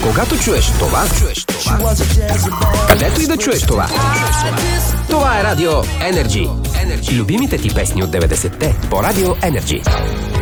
Когато чуеш това, където и да чуеш това. Това е Радио Energy. Любимите ти песни от 90-те по Радио Energy.